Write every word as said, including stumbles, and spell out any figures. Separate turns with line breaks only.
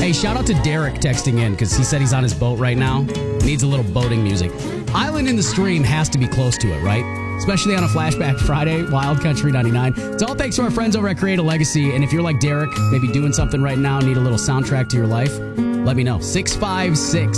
Hey, shout out to Derek texting in because he said he's on his boat right now. Needs a little boating music. Island in the Stream has to be close to it, right? Especially on a Flashback Friday, Wild Country ninety-nine. It's all thanks to our friends over at Create a Legacy. And if you're like Derek, maybe doing something right now, need a little soundtrack to your life, let me know. six five six